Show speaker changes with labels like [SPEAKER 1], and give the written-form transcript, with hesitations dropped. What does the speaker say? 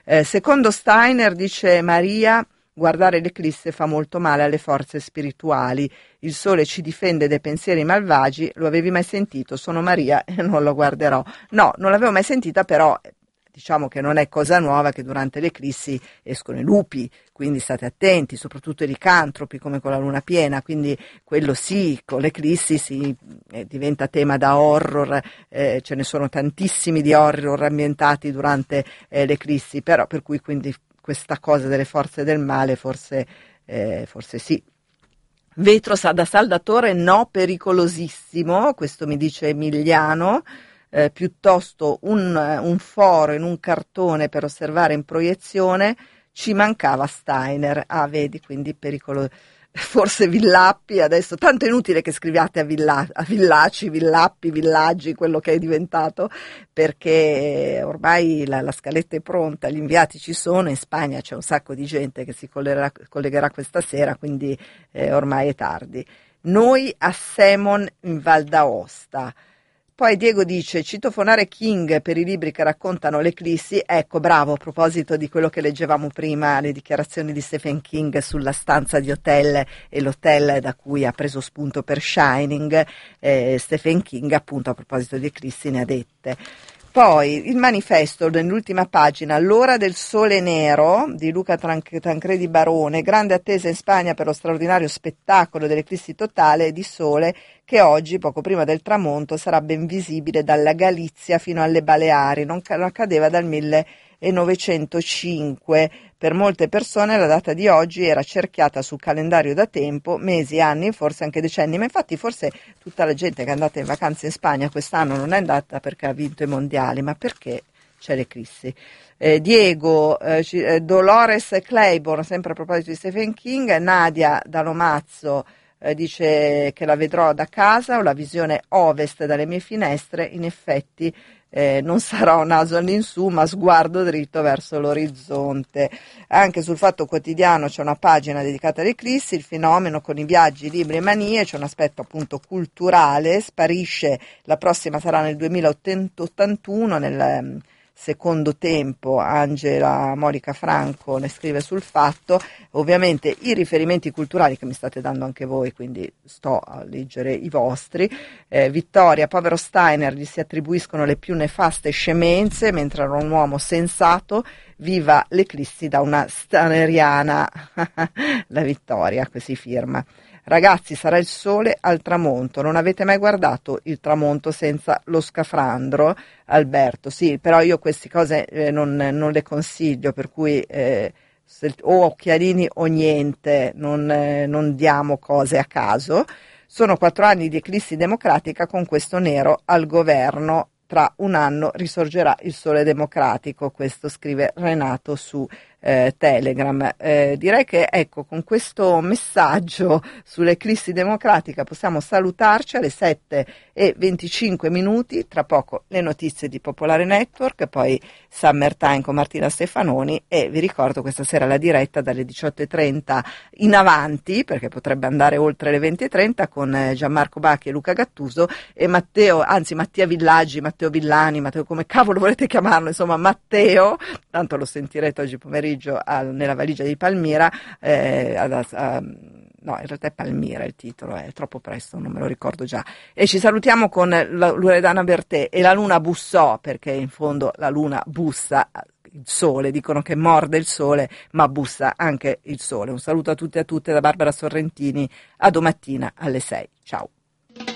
[SPEAKER 1] Secondo Steiner, dice Maria, guardare l'eclisse fa molto male alle forze spirituali. Il sole ci difende dai pensieri malvagi. Lo avevi mai sentito? Sono Maria e non lo guarderò. No, non l'avevo mai sentita, però diciamo che non è cosa nuova che durante le eclissi escono i lupi, quindi state attenti, soprattutto i licantropi come con la luna piena, quindi quello sì, con l'eclissi diventa tema da horror, ce ne sono tantissimi di horror ambientati durante l'eclissi, però per cui quindi questa cosa delle forze del male forse sì. Vetro da saldatore no, pericolosissimo, questo mi dice Emiliano. Piuttosto un foro in un cartone per osservare in proiezione, ci mancava Steiner. Ah, vedi, quindi pericolo. Forse Villappi, adesso tanto è inutile che scriviate a Villaci, Villappi, Villaggi, quello che è diventato, perché ormai la scaletta è pronta, gli inviati ci sono, in Spagna c'è un sacco di gente che si collegherà questa sera, quindi ormai è tardi. Noi a Semon in Val d'Aosta. Poi Diego dice, citofonare King per i libri che raccontano l'eclissi. Ecco, bravo, a proposito di quello che leggevamo prima, le dichiarazioni di Stephen King sulla stanza di hotel e l'hotel da cui ha preso spunto per Shining, Stephen King appunto a proposito di eclissi ne ha dette. Poi il manifesto nell'ultima pagina, l'ora del sole nero di Luca Tancredi Barone, grande attesa in Spagna per lo straordinario spettacolo dell'eclissi totale di sole che oggi, poco prima del tramonto, sarà ben visibile dalla Galizia fino alle Baleari, non accadeva dal 1905. Per molte persone la data di oggi era cerchiata sul calendario da tempo, mesi, anni, forse anche decenni, ma infatti forse tutta la gente che è andata in vacanza in Spagna quest'anno non è andata perché ha vinto i mondiali, ma perché c'è l'eclissi. Diego, Dolores Claiborne, sempre a proposito di Stephen King, Nadia Dalomazzo dice che la vedrò da casa, ho la visione ovest dalle mie finestre, in effetti non sarò naso all'insù ma sguardo dritto verso l'orizzonte. Anche sul Fatto Quotidiano c'è una pagina dedicata all'eclissi, il fenomeno con i viaggi, libri e manie, c'è un aspetto appunto culturale, sparisce, la prossima sarà nel 2081, nel secondo tempo. Angela Monica Franco ne scrive sul Fatto, ovviamente i riferimenti culturali che mi state dando anche voi, quindi sto a leggere i vostri. Vittoria, povero Steiner, gli si attribuiscono le più nefaste scemenze mentre era un uomo sensato, viva l'eclissi da una staneriana. La Vittoria, così firma. Ragazzi, sarà il sole al tramonto, non avete mai guardato il tramonto senza lo scafandro? Alberto, sì, però io queste cose non le consiglio, per cui o occhialini o niente, non diamo cose a caso. Sono 4 anni di eclissi democratica con questo nero al governo. Tra un anno risorgerà il sole democratico, questo scrive Renato su Telegram. Direi che ecco, con questo messaggio sull'eclissi democratica possiamo salutarci alle 7:25, tra poco le notizie di Popolare Network, poi Summertime con Martina Stefanoni e vi ricordo questa sera la diretta dalle 18:30 in avanti, perché potrebbe andare oltre le 20:30 con Gianmarco Bacchi e Luca Gattuso e Mattia Villaggi, Matteo Villani, Matteo come cavolo volete chiamarlo, insomma Matteo, tanto lo sentirete oggi pomeriggio nella valigia di Palmira, no, in realtà è Palmira il titolo, è troppo presto, non me lo ricordo già. E ci salutiamo con Loredana Bertè e la luna bussò, perché in fondo la luna bussa il sole, dicono che morde il sole, ma bussa anche il sole. Un saluto a tutti e a tutte da Barbara Sorrentini, a domattina alle 6. Ciao.